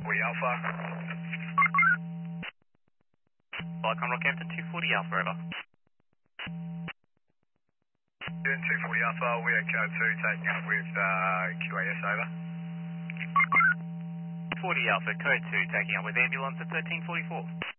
Alpha. Welcome Rockhampton 240 Alpha, over. Doing 240 Alpha, we are code 2 taking up with QAS, over. 40 Alpha, code 2 taking up with ambulance at 1344.